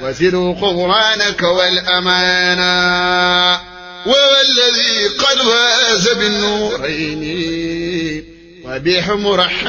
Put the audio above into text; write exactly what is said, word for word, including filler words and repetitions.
وسروا غفرانك والأمانة والذي قد فاز بالنورين وبحمر